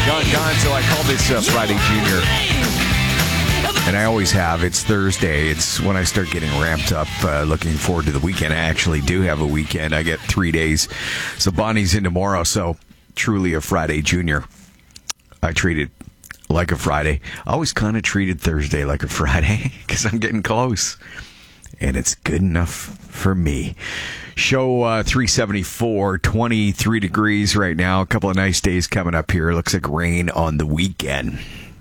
Gonzo, I call this Friday Junior, and I always have. It's Thursday. It's when I start getting ramped up, looking forward to the weekend. I actually do have a weekend. I get 3 days. So Bonnie's in tomorrow, so truly a Friday Junior. I treat it like a Friday. I always kind of treated Thursday like a Friday because I'm getting close. And it's good enough for me. Show 374, 23 degrees right now. A couple of nice days coming up here. Looks like rain on the weekend.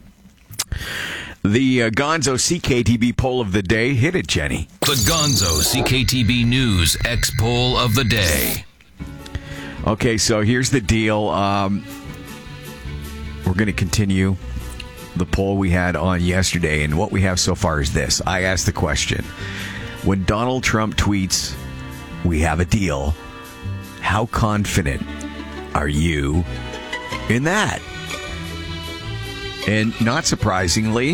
The Gonzo CKTB poll of the day. Hit it, Jenny. The Gonzo CKTB News X poll of the day. Okay, so here's the deal. We're going to continue the poll we had on yesterday. And what we have so far is this. I asked the question. When Donald Trump tweets, "We have a deal," how confident are you in that? And not surprisingly,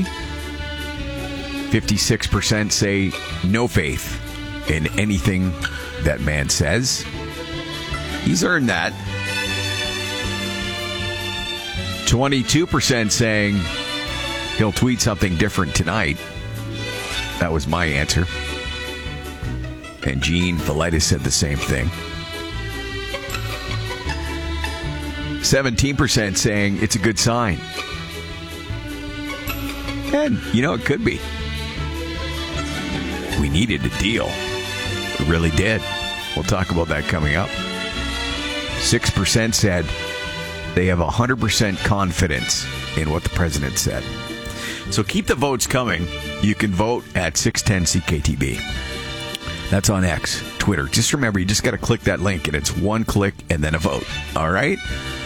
56% say no faith in anything that man says. He's earned that. 22% saying he'll tweet something different tonight. That was my answer. And Gene Velitis said the same thing. 17% saying it's a good sign. And, it could be. We needed a deal. We really did. We'll talk about that coming up. 6% said they have 100% confidence in what the president said. So keep the votes coming. You can vote at 610 CKTB. That's on X, Twitter. Just remember, you just got to click that link, and it's one click and then a vote. All right?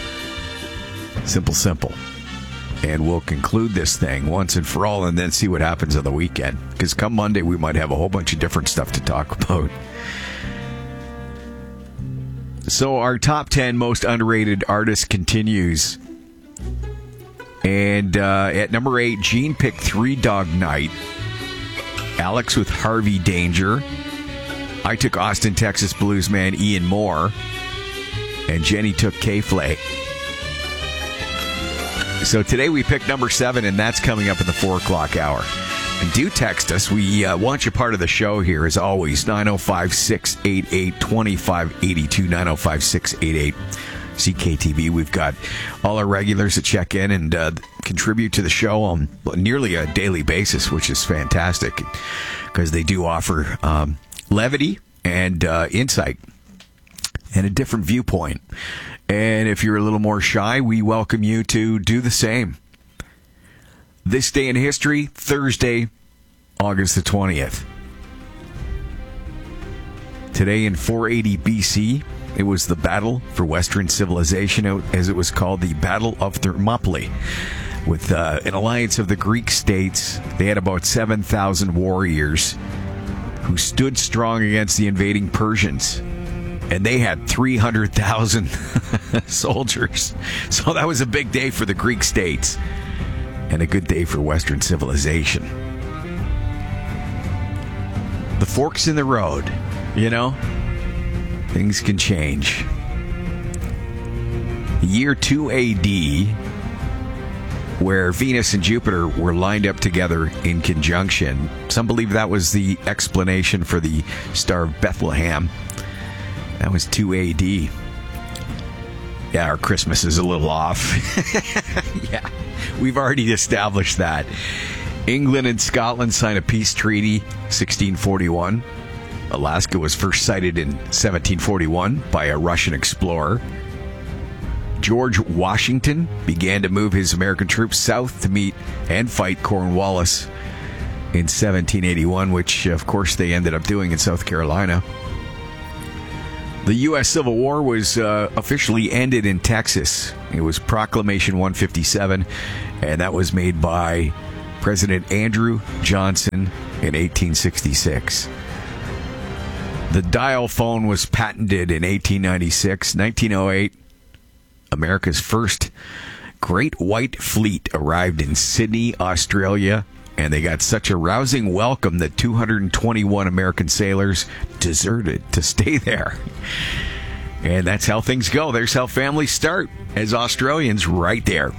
Simple. And we'll conclude this thing once and for all and then see what happens on the weekend. Because come Monday, we might have a whole bunch of different stuff to talk about. So our top 10 most underrated artists continues. And at number 8, Gene picked Three Dog Night. Alex with Harvey Danger. I took Austin, Texas bluesman Ian Moore. And Jenny took K-Flay. So today we picked number 7, and that's coming up in the 4 o'clock hour. And do text us. We want you part of the show here, as always. 905-688-2582, 905-688-CKTB. We've got all our regulars that check in and contribute to the show on nearly a daily basis, which is fantastic because they do offer levity and insight and a different viewpoint. And if you're a little more shy, we welcome you to do the same. This day in history, Thursday, August the 20th. Today in 480 BC, it was the Battle for Western Civilization, as it was called, the Battle of Thermopylae. With an alliance of the Greek states, they had about 7,000 warriors who stood strong against the invading Persians. And they had 300,000 soldiers. So that was a big day for the Greek states. And a good day for Western civilization. The forks in the road, things can change. Year 2 AD, where Venus and Jupiter were lined up together in conjunction. Some believe that was the explanation for the Star of Bethlehem. That was 2 AD. Yeah, our Christmas is a little off. Yeah, we've already established that. England and Scotland signed a peace treaty, 1641. Alaska was first sighted in 1741 by a Russian explorer. George Washington began to move his American troops south to meet and fight Cornwallis in 1781, which, of course, they ended up doing in South Carolina. The U.S. Civil War was officially ended in Texas. It was Proclamation 157, and that was made by President Andrew Johnson in 1866. The dial phone was patented in 1896. 1908, America's first Great White Fleet arrived in Sydney, Australia, and they got such a rousing welcome that 221 American sailors deserted to stay there. And that's how things go. There's how families start, as Australians right there.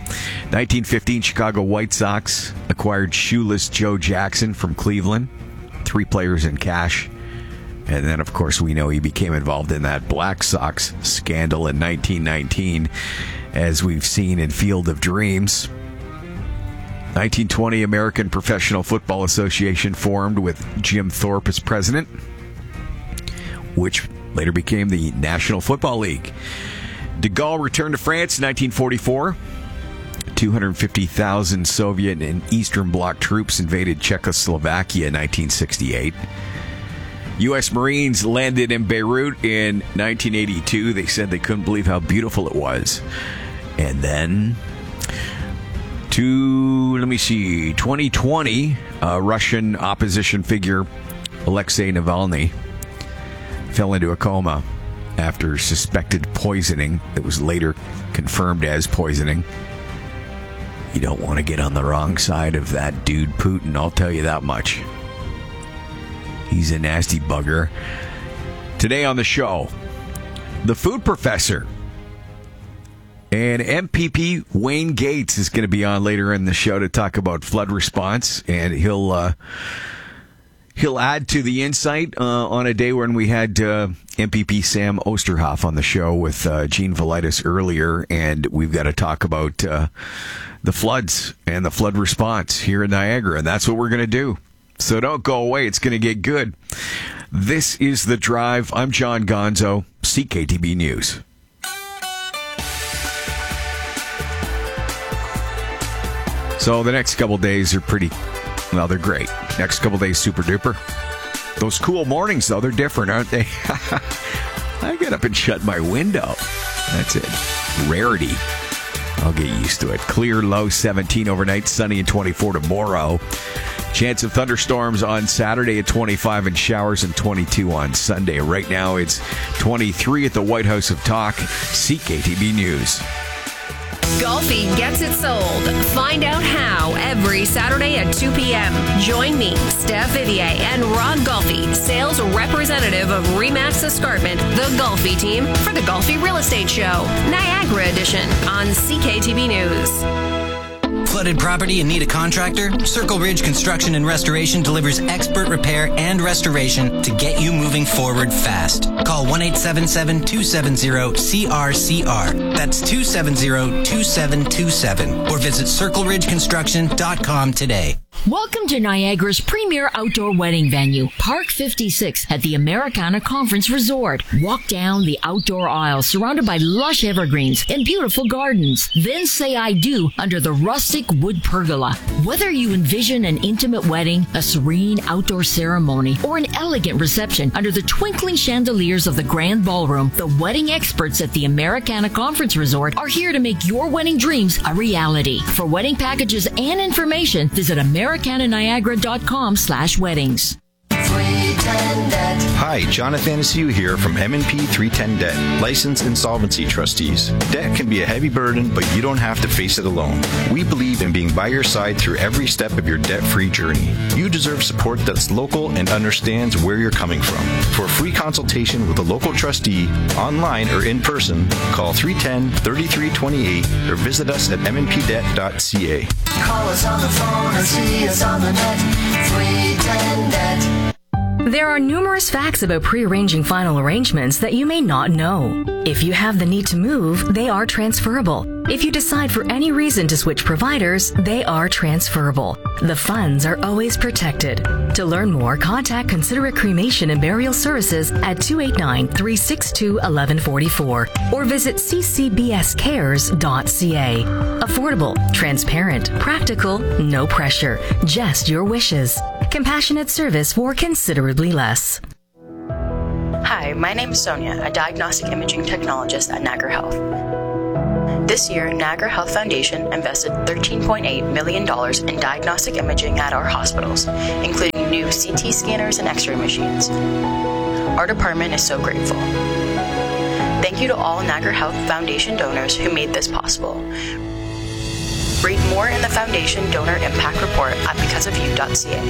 1915, Chicago White Sox acquired shoeless Joe Jackson from Cleveland. 3 players in cash. And then, of course, we know he became involved in that Black Sox scandal in 1919, as we've seen in Field of Dreams. 1920, American Professional Football Association formed with Jim Thorpe as president, which later became the National Football League. De Gaulle returned to France in 1944. 250,000 Soviet and Eastern Bloc troops invaded Czechoslovakia in 1968. U.S. Marines landed in Beirut in 1982. They said they couldn't believe how beautiful it was. And then, 2020, Russian opposition figure Alexei Navalny fell into a coma after suspected poisoning that was later confirmed as poisoning. You don't want to get on the wrong side of that dude, Putin, I'll tell you that much. He's a nasty bugger. Today on the show, the food professor and MPP Wayne Gates is going to be on later in the show to talk about flood response, and he'll add to the insight on a day when we had MPP Sam Osterhoff on the show with Gene Velitis earlier, and we've got to talk about the floods and the flood response here in Niagara, and that's what we're going to do. So don't go away. It's going to get good. This is The Drive. I'm John Gonzo, CKTB News. So the next couple days are they're great. Next couple days, super duper. Those cool mornings, though, they're different, aren't they? I get up and shut my window. That's it. Rarity. I'll get used to it. Clear, low 17 overnight, sunny and 24 tomorrow. Chance of thunderstorms on Saturday at 25 and showers and 22 on Sunday. Right now it's 23 at the White House of Talk. CKTB News. Golfi gets it sold. Find out how every Saturday at 2 p.m. Join me, Steph Vidier, and Rod Golfi, sales representative of Remax Escarpment, the Golfi team, for the Golfi Real Estate Show, Niagara Edition on CKTB News. Flooded property and need a contractor? Circle Ridge Construction and Restoration delivers expert repair and restoration to get you moving forward fast. Call 1-877-270-CRCR. That's 270-2727. Or visit circleridgeconstruction.com today. Welcome to Niagara's premier outdoor wedding venue, Park 56 at the Americana Conference Resort. Walk down the outdoor aisle surrounded by lush evergreens and beautiful gardens. Then say I do under the rustic wood pergola. Whether you envision an intimate wedding, a serene outdoor ceremony, or an elegant reception under the twinkling chandeliers of the Grand Ballroom, the wedding experts at the Americana Conference Resort are here to make your wedding dreams a reality. For wedding packages and information, visit americananiagara.com/weddings. Hi, Jonathan Asiu here from M&P 310 Debt, licensed insolvency trustees. Debt can be a heavy burden, but you don't have to face it alone. We believe in being by your side through every step of your debt-free journey. You deserve support that's local and understands where you're coming from. For a free consultation with a local trustee, online or in person, call 310-3328 or visit us at mnpdebt.ca. Call us on the phone or see us on the net. 310 Debt. There are numerous facts about pre-arranging final arrangements that you may not know. If you have the need to move, they are transferable. If you decide for any reason to switch providers, they are transferable. The funds are always protected. To learn more, contact Considerate Cremation and Burial Services at 289-362-1144 or visit ccbscares.ca. Affordable, transparent, practical, no pressure, just your wishes. Compassionate service for considerably less. Hi, my name is Sonia, a diagnostic imaging technologist at Niagara Health. This year, Niagara Health Foundation invested $13.8 million in diagnostic imaging at our hospitals, including new CT scanners and X-ray machines. Our department is so grateful. Thank you to all Niagara Health Foundation donors who made this possible. Read more in the Foundation Donor Impact Report at becauseofyou.ca.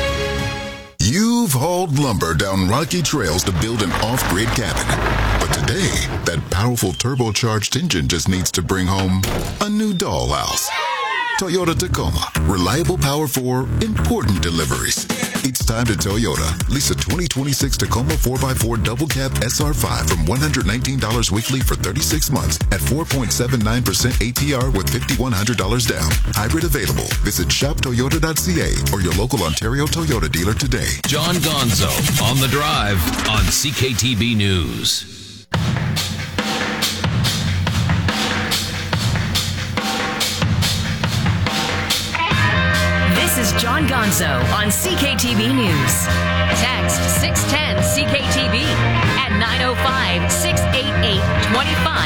You've hauled lumber down rocky trails to build an off-grid cabin. But today, today, that powerful turbocharged engine just needs to bring home a new dollhouse. Toyota Tacoma. Reliable power for important deliveries. It's time to Toyota. Lease a 2026 Tacoma 4x4 double cab SR5 from $119 weekly for 36 months at 4.79% APR with $5,100 down. Hybrid available. Visit shoptoyota.ca or your local Ontario Toyota dealer today. John Gonzo on the drive on CKTB News. This is John Gonzo on CKTB News. Text 610 CKTB at 905-688-25.